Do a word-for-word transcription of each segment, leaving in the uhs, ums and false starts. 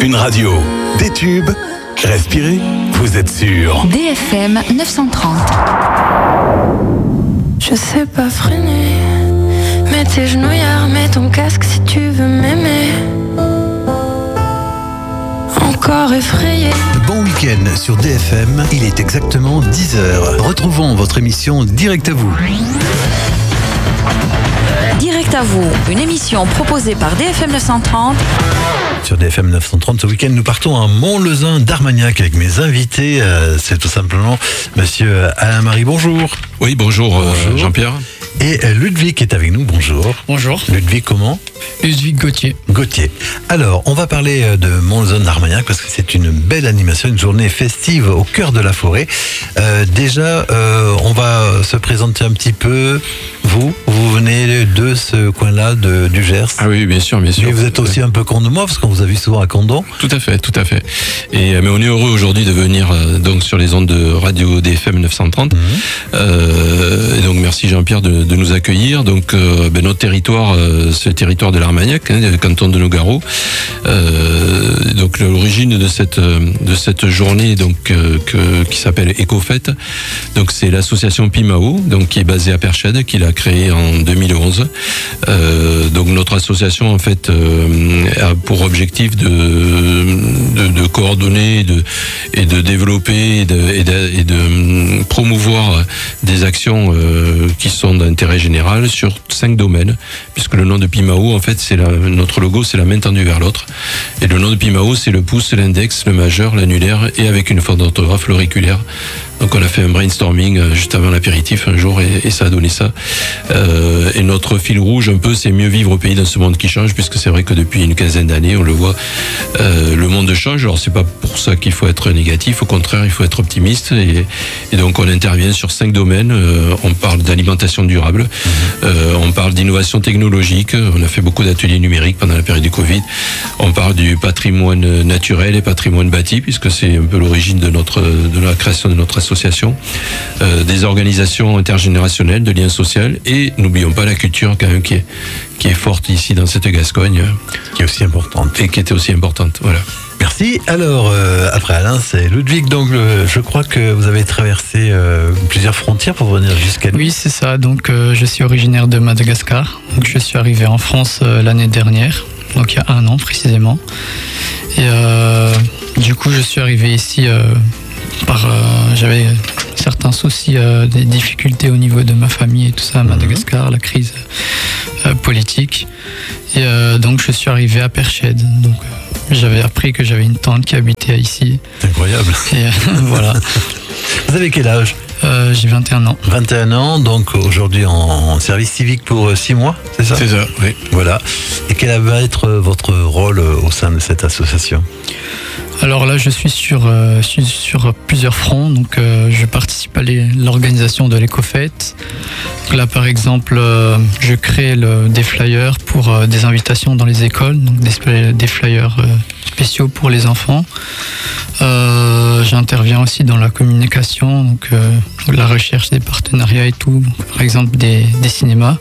Une radio, des tubes, respirez, vous êtes sûr. D F M neuf cent trente. Je sais pas freiner, mets tes genouillères, mets ton casque si tu veux m'aimer. Encore effrayé. Bon week-end sur D F M, il est exactement dix heures. Retrouvons votre émission Direct à vous. Direct à vous, une émission proposée par D F M neuf cent trente. Sur D F M neuf cent trente, ce week-end, nous partons à Montlezun d'Armagnac avec mes invités. Euh, c'est tout simplement monsieur Alain-Marie, bonjour. Oui, bonjour, bonjour. Euh, Jean-Pierre. Et euh, Ludwig est avec nous, bonjour. Bonjour. Ludwig comment ? Ludwig Gauthier. Gauthier. Alors, on va parler de Montlezun d'Armagnac parce que c'est une belle animation, une journée festive au cœur de la forêt. Euh, déjà, euh, on va se présenter un petit peu. Vous, vous venez de ce coin-là, de, du Gers. Ah oui, bien sûr, bien sûr. Mais vous êtes aussi un peu Condon parce qu'on vous a vu souvent à Condon. Tout à fait, tout à fait. Et mais on est heureux aujourd'hui de venir euh, donc sur les ondes de radio D F M neuf cent trente. Mmh. Euh, et donc merci Jean-Pierre de, de nous accueillir. Donc euh, ben, notre territoire, euh, c'est le territoire de l'Armagnac, hein, le canton de Nogaro. Euh, donc l'origine de cette de cette journée donc euh, que, qui s'appelle Écofête. Donc c'est l'association Pimao, donc qui est basée à Perchède, qui l'a créée en deux mille onze. Euh, donc notre association en fait euh, a pour objectif de de, de coordonner et de et de développer et de, et de, et de promouvoir des actions euh, qui sont d'intérêt général sur cinq domaines, puisque le nom de Pimao en fait c'est la, notre logo c'est la main tendue vers l'autre, et le nom de Pimao c'est le pouce, l'index, le majeur, l'annulaire et avec une faute d'orthographe l'auriculaire. Donc on a fait un brainstorming juste avant l'apéritif un jour et, et ça a donné ça. Euh, et notre fil rouge un peu, c'est mieux vivre au pays dans ce monde qui change, puisque c'est vrai que depuis une quinzaine d'années, on le voit, euh, le monde change. Alors c'est pas pour ça qu'il faut être négatif, au contraire, il faut être optimiste. Et, et donc on intervient sur cinq domaines. Euh, on parle d'alimentation durable, mmh. euh, on parle d'innovation technologique. On a fait beaucoup d'ateliers numériques pendant la période du Covid. On parle du patrimoine naturel et patrimoine bâti, puisque c'est un peu l'origine de notre de la création de notre association. Association, euh, des organisations intergénérationnelles, de liens sociaux, et n'oublions pas la culture quand même qui est, qui est forte ici dans cette Gascogne. Qui est aussi importante. Et qui était aussi importante, voilà. Merci. Alors, euh, après Alain, c'est Ludwig. Donc, euh, je crois que vous avez traversé euh, plusieurs frontières pour venir jusqu'à nous. Oui, c'est ça. Donc, euh, je suis originaire de Madagascar. Donc, je suis arrivé en France euh, l'année dernière, donc il y a un an précisément. Et euh, du coup, je suis arrivé ici... Euh, Par, euh, j'avais certains soucis, euh, des difficultés au niveau de ma famille et tout ça à Madagascar, mmh. la crise euh, politique. Et euh, donc je suis arrivé à Perchède. Donc euh, j'avais appris que j'avais une tante qui habitait ici. C'est incroyable. Et euh, voilà. Vous avez quel âge ? euh, J'ai vingt et un ans. vingt et un ans, donc aujourd'hui en service civique pour six mois, c'est ça ? C'est ça, oui. Voilà. Et quel va être votre rôle au sein de cette association ? Alors là, je suis sur, euh, sur, sur plusieurs fronts. Donc, euh, je participe à les, l'organisation de l'écofête. Donc là, par exemple, euh, je crée le, des flyers pour euh, des invitations dans les écoles, donc des, des flyers euh, spéciaux pour les enfants. Euh, j'interviens aussi dans la communication, donc euh, la recherche des partenariats et tout. Donc, par exemple, des, des cinémas.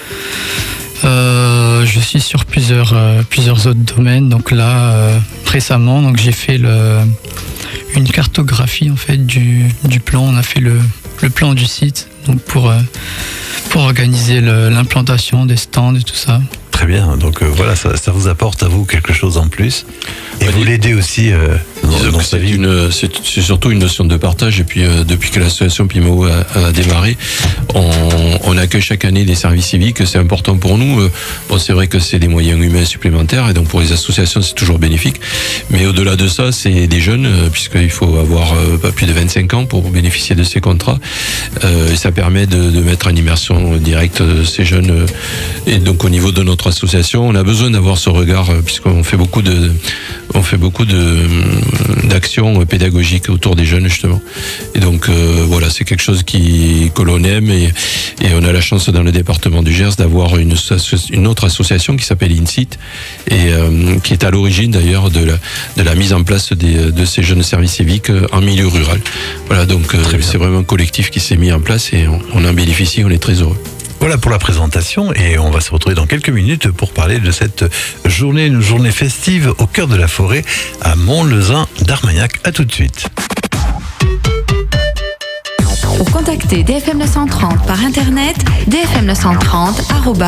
Euh, je suis sur plusieurs, euh, plusieurs autres domaines. Donc là, euh, récemment, donc j'ai fait le, une cartographie en fait du, du plan. On a fait le, le plan du site, donc pour, euh, pour organiser le, l'implantation des stands et tout ça. Très bien, donc euh, voilà, ça, ça vous apporte à vous quelque chose en plus. Et bah, vous l'aidez aussi euh, dans, dans sa vie. Une, c'est, c'est surtout une notion de partage. Et puis, euh, depuis que l'association Pimao a, a démarré, on, on accueille chaque année des services civiques. C'est important pour nous. Euh, bon, c'est vrai que c'est des moyens humains supplémentaires. Et donc, pour les associations, c'est toujours bénéfique. Mais au-delà de ça, c'est des jeunes, euh, puisqu'il faut avoir euh, pas plus de vingt-cinq ans pour bénéficier de ces contrats. Euh, et ça permet de, de mettre en immersion directe euh, ces jeunes. Euh, et donc, au niveau de notre association, on a besoin d'avoir ce regard, euh, puisqu'on fait beaucoup de... On fait beaucoup de, d'actions pédagogiques autour des jeunes, justement. Et donc, euh, voilà, c'est quelque chose qui, que l'on aime. Et, et on a la chance, dans le département du Gers, d'avoir une, une autre association qui s'appelle INSIT, et euh, qui est à l'origine, d'ailleurs, de la, de la mise en place des, de ces jeunes services civiques en milieu rural. Voilà, donc, euh, c'est vraiment un collectif qui s'est mis en place et on, on en bénéficie, on est très heureux. Voilà pour la présentation et on va se retrouver dans quelques minutes pour parler de cette journée, une journée festive au cœur de la forêt à Montlezun d'Armagnac. À tout de suite. Pour contacter D F M neuf cent trente par internet, d f m neuf cent trente arobase